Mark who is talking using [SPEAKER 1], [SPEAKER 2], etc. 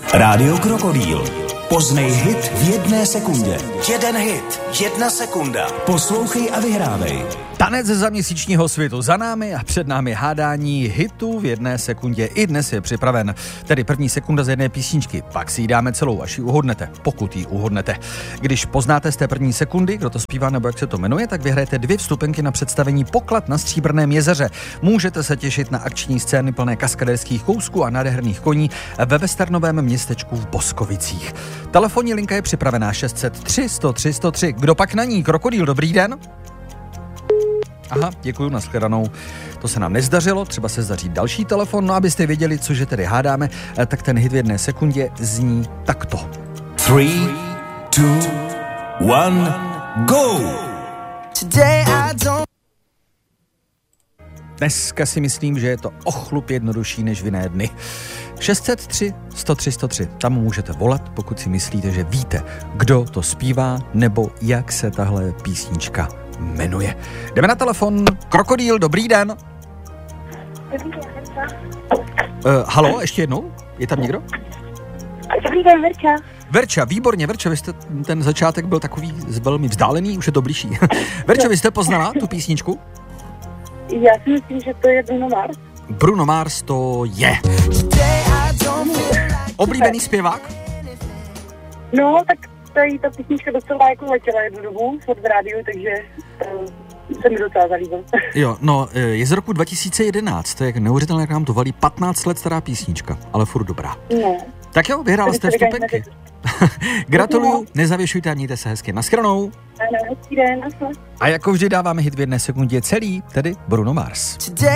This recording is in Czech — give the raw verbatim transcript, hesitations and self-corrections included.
[SPEAKER 1] Rádio Krokodýl. Poznej hit v jedné sekundě. Jeden hit, jedna sekunda. Poslouchej a vyhrávej.
[SPEAKER 2] Tanec za měsíčního světu za námi a před námi hádání hitů v jedné sekundě. I dnes je připraven. Tedy první sekunda z jedné písničky. Pak si ji dáme celou, až ji uhodnete. Pokud ji uhodnete. Když poznáte z té první sekundy, kdo to zpívá nebo jak se to jmenuje, tak vyhrajete dvě vstupenky na představení Poklad na Stříbrném jezeře. Můžete se těšit na akční scény plné kaskaderských kousků a nádherných koní ve westernovém městečku v Boskovicích. Telefonní linka je připravená šest set tři sto tři sto tři. Kdo pak na ní? Krokodýl, dobrý den. Aha, děkuju, nashledanou. To se nám nezdařilo, třeba se zdaří další telefon, no abyste věděli, cože tedy hádáme, tak ten hit v jedné sekundě zní takto.
[SPEAKER 1] Three, two, one, go! Today I don't...
[SPEAKER 2] Dneska si myslím, že je to o chlup jednodušší než v jiné dny. šest set tři sto tři sto tři. Tam můžete volat, pokud si myslíte, že víte, kdo to zpívá, nebo jak se tahle písnička jmenuje. Jdeme na telefon. Krokodýl, dobrý den.
[SPEAKER 3] Dobrý den, Verča.
[SPEAKER 2] Uh, halo, ještě jednou? Je tam někdo?
[SPEAKER 3] Dobrý den, Verča.
[SPEAKER 2] Verča, výborně, Verča, vy jste, ten začátek byl takový velmi vzdálený, už je to blížší. Verča, vy jste poznala tu písničku?
[SPEAKER 3] Já si myslím, že to je Bruno Mars.
[SPEAKER 2] Bruno Mars to je. Oblíbený zpěvák?
[SPEAKER 3] No, tak tady ta písnička docela jako letěla jednu dobu v rádiu, takže uh, se mi docela zalíbil.
[SPEAKER 2] Jo, no, je z roku dva tisíce jedenáct, to je neuvěřitelné, jak nám to valí, patnáct let stará písnička, ale furt dobrá.
[SPEAKER 3] No.
[SPEAKER 2] Tak jo, vyhrála jste vstupenky. Gratuluju, nezavěšujte a mějte se hezky. Naschranou.
[SPEAKER 3] Hezký den, naschle.
[SPEAKER 2] A jako vždy dáváme hit v jedné sekundě celý, tedy Bruno Mars.